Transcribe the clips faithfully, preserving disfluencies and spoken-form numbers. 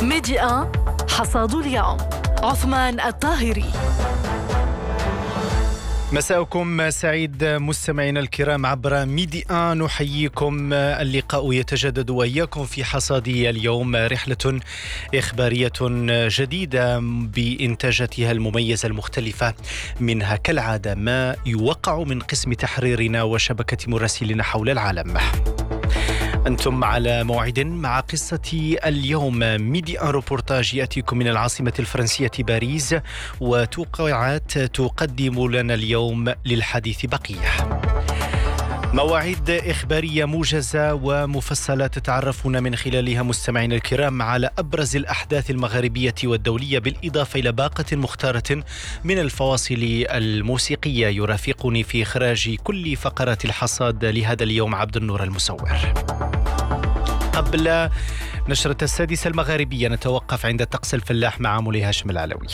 ميدي واحد حصاد اليوم عثمان الطاهري. مساءكم سعيد مستمعينا الكرام عبر ميدي واحد. نحييكم. اللقاء يتجدد وإياكم في حصاد اليوم، رحلة إخبارية جديدة بإنتاجاتها المميزة المختلفة، منها كالعادة ما يوقع من قسم تحريرنا وشبكة مراسلين حول العالم. أنتم على موعد مع قصة اليوم. ميدي واحد روبورتاج يأتيكم من العاصمة الفرنسية باريس، وتوقعات تقدم لنا اليوم للحديث بقية. مواعيد إخبارية موجزة ومفصلة تتعرفون من خلالها مستمعين الكرام على أبرز الأحداث المغاربية والدولية، بالإضافة إلى باقة مختارة من الفواصل الموسيقية. يرافقني في إخراج كل فقرات الحصاد لهذا اليوم عبد النور المسور. قبل نشرة السادسة المغاربية نتوقف عند الطقس الفلاح مع مولاي هاشم العلوي.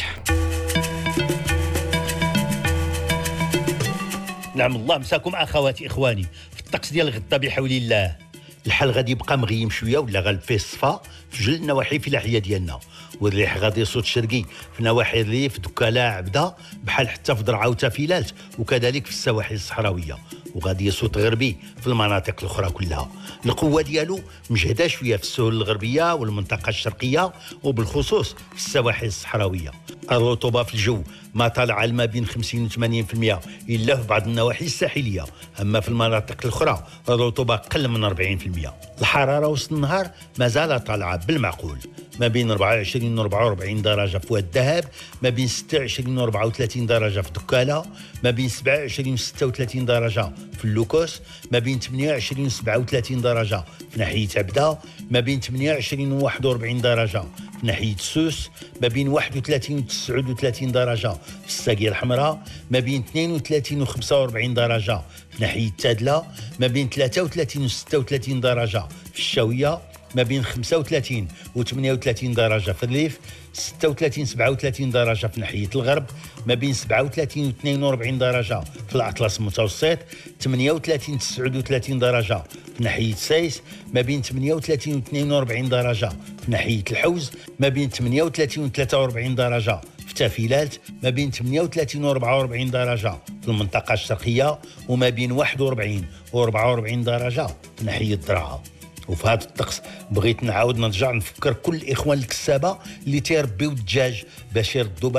نعم الله مساكم اخواتي اخواني. في الطقس ديال غدا بحول الله الحال غادي يبقى مغيم شويه ولا غالب فيه الصفا في جل النواحي في الاحياء ديالنا، والريح غادي يصوت شرقي في نواحي الريف دكالا عبده بحال حتى في درعا وتافيلات، وكذلك في السواحل الصحراويه، وغادي يصوت غربي في المناطق الاخرى كلها. القوه ديالو مجهده شويه في السهول الغربيه والمنطقه الشرقيه، وبالخصوص في السواحل الصحراويه. الرطوبه في الجو ما طالعه ما بين خمسين و ثمانين بالمئة الا في بعض النواحي الساحليه، اما في المناطق الاخرى الرطوبه اقل من أربعين بالمئة. الحراره وسط النهار مازال طالعه بالمعقول، ما بين أربعة وعشرين و أربعة وأربعين درجه في واد الذهب، ما بين ستة وعشرين و أربعة وثلاثين درجه في دكاله، ما بين سبعة وعشرين و ستة وثلاثين درجه في اللوكوس، ما بين ثمانية وعشرين و سبعة وثلاثين درجه في ناحيه عبده، ما بين ثمانية وعشرين و واحد وأربعين درجه في ناحيه سوس، ما بين واحد وثلاثين و تسعة وثلاثين درجه في الساقيه الحمراء، ما بين اثنين وثلاثين و خمسة وأربعين درجه في ناحيه تادله، ما بين ثلاثة وثلاثين و ستة وثلاثين درجه في الشاويه، ما بين خمسة وثلاثين و ثمانية وثلاثين درجه في الريف، ستة وثلاثين و سبعة وثلاثين درجه في ناحيه الغرب، ما بين سبعة وثلاثين و اثنين وأربعين درجه في الاطلس المتوسط، ثمانية وثلاثين و تسعة وثلاثين درجه في ناحيه سايس، ما بين ثمانية وثلاثين و اثنين وأربعين درجه في ناحيه الحوز، ما بين ثمانية وثلاثين و ثلاثة وأربعين درجه في تافيلات، ما بين ثمانية وثلاثين و أربعة وأربعين درجه في المنطقه الشرقيه، وما بين واحد وأربعين و أربعة وأربعين درجه في ناحيه درعا. وفي هذا الطقس بغيت نعاود نرجع نفكر كل الاخوان الكسابه اللي تيربيو الدجاج باش يردوا